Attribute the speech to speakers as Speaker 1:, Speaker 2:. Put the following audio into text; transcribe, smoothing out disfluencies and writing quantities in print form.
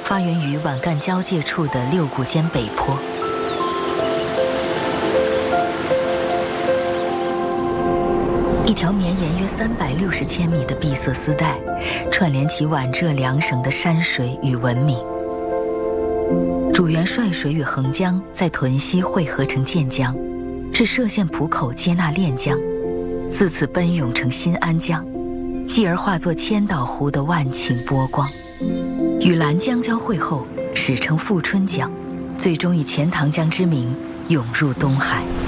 Speaker 1: 发源于皖赣交界处的六股间北坡。一条绵延约360千米的闭塞丝带，串联起皖浙两省的山水与文明。主源帅水与横江在屯溪汇合成建江，是歙县浦口接纳练江，自此奔涌成新安江，继而化作千岛湖的万顷波光。与兰江交汇后，史称富春江，最终以钱塘江之名涌入东海。